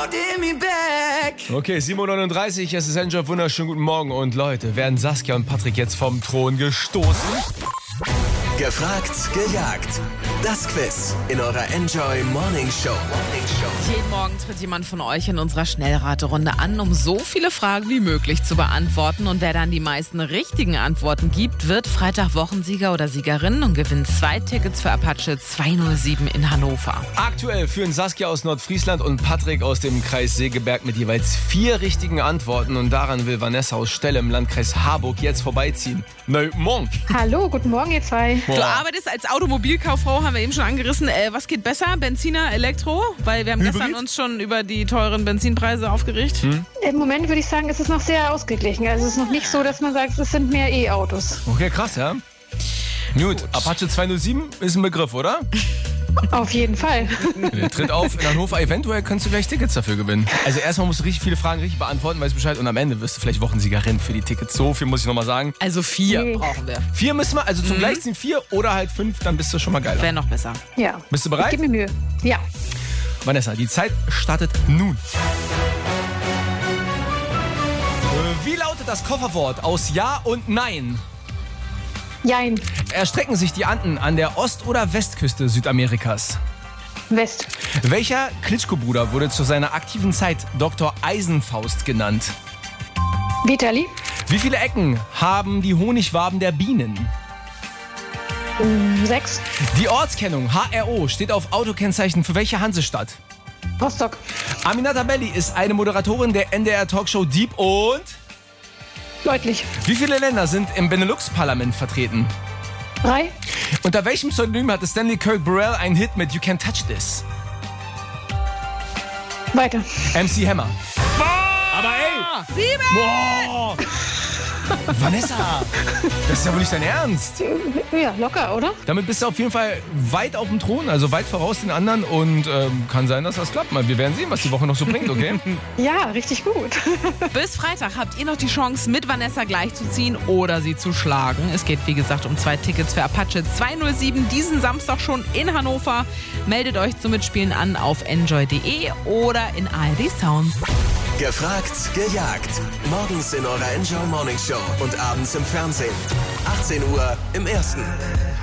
Okay, 7:39 Uhr, es ist Enjoy, wunderschönen guten Morgen. Und Leute, werden Saskia und Patrick jetzt vom Thron gestoßen? Gefragt, gejagt. Das Quiz in eurer Enjoy Morning Show. Jeden Morgen tritt jemand von euch in unserer Schnellraterunde an, um so viele Fragen wie möglich zu beantworten. Und wer dann die meisten richtigen Antworten gibt, wird Freitag Wochensieger oder Siegerin und gewinnt 2 Tickets für Apache 207 in Hannover. Aktuell führen Saskia aus Nordfriesland und Patrick aus dem Kreis Segeberg mit jeweils 4 richtigen Antworten. Und daran will Vanessa aus Stelle im Landkreis Harburg jetzt vorbeiziehen. Morgen. Hallo, guten Morgen ihr zwei. Du arbeitest als Automobilkauffrau, haben wir eben schon angerissen. Was geht besser, Benziner, Elektro? Weil wir haben gestern uns schon über die teuren Benzinpreise aufgeregt. Im Moment würde ich sagen, ist es noch sehr ausgeglichen. Also es ist noch nicht so, dass man sagt, es sind mehr E-Autos. Okay, krass, ja. Gut, Apache 207 ist ein Begriff, oder? Auf jeden Fall. Der tritt auf in Hannover. Eventuell kannst du gleich Tickets dafür gewinnen. Also erstmal musst du richtig viele Fragen richtig beantworten, weißt Bescheid. Und am Ende wirst du vielleicht Wochensiegerin für die Tickets. So viel muss ich nochmal sagen. Also 4 brauchen wir. 4 müssen wir, also zum Gleichziehen 4 oder halt 5, dann bist du schon mal geiler. Wäre noch besser. Ja. Bist du bereit? Ich gebe mir Mühe. Ja. Vanessa, die Zeit startet nun. Wie lautet das Kofferwort aus Ja und Nein? Jein. Erstrecken sich die Anden an der Ost- oder Westküste Südamerikas? West. Welcher Klitschko-Bruder wurde zu seiner aktiven Zeit Dr. Eisenfaust genannt? Vitali. Wie viele Ecken haben die Honigwaben der Bienen? 6. Die Ortskennung HRO steht auf Autokennzeichen für welche Hansestadt? Rostock. Aminata Belli ist eine Moderatorin der NDR-Talkshow Dieb und... Deutlich. Wie viele Länder sind im Benelux-Parlament vertreten? 3. Unter welchem Pseudonym hatte Stanley Kirk Burrell einen Hit mit You Can't Touch This? Weiter. MC Hammer. Aber ey! 7! Boah! Vanessa! Das ist ja wohl nicht dein Ernst. Ja, locker, oder? Damit bist du auf jeden Fall weit auf dem Thron, also weit voraus den anderen. Und kann sein, dass das klappt. Wir werden sehen, was die Woche noch so bringt, okay? Ja, richtig gut. Bis Freitag habt ihr noch die Chance, mit Vanessa gleichzuziehen oder sie zu schlagen. Es geht, wie gesagt, um 2 Tickets für Apache 207 diesen Samstag schon in Hannover. Meldet euch zum Mitspielen an auf enjoy.de oder in ARD Sounds. Gefragt, gejagt. Morgens in eurer Enjoy Morning Show und abends im Fernsehen. 18 Uhr im Ersten.